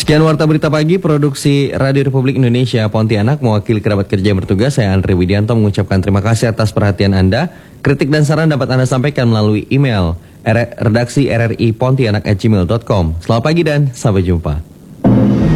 Sekian Warta Berita Pagi, produksi Radio Republik Indonesia Pontianak. Mewakili kerabat kerja yang bertugas, saya Andre Widianto mengucapkan terima kasih atas perhatian Anda. Kritik dan saran dapat Anda sampaikan melalui email redaksi rri pontianak@gmail.com. Selamat pagi dan sampai jumpa.